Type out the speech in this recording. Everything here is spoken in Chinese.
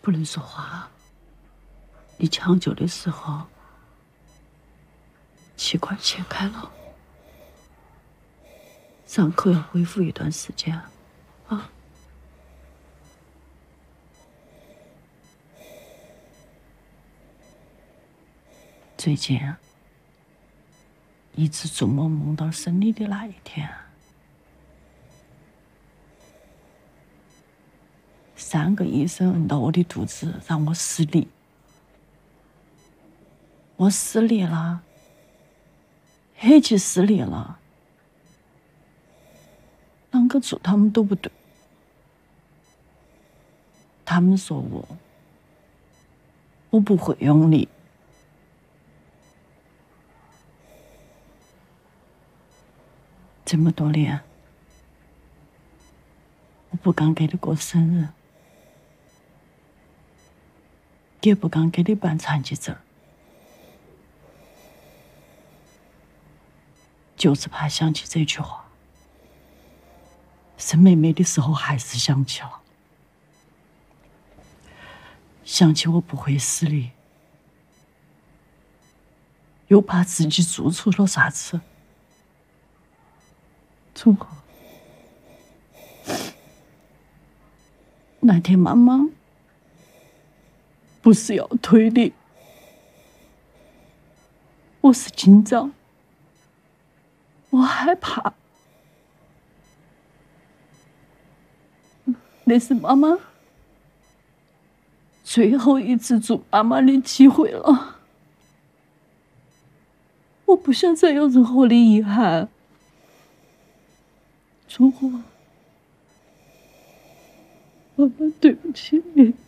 不能说话。你抢救的时候，气管切开了，伤口要恢复一段时间啊。最近一直做梦梦到生你的那一天，3个医生摁到我的肚子，让我失力。我失力了，黑气失力了，啷个做他们都不对。他们说我不会用力。这么多年，我不敢给你过生日，也不敢给你办残疾证，就是怕想起这句话。生妹妹的时候还是想起了，想起我不会死力，又怕自己做错了啥子。聪哥，那天妈妈不是要推你，我是紧张，我害怕。那是妈妈最后一次做妈妈的机会了，我不想再有任何的遗憾。聪哥，妈妈对不起你。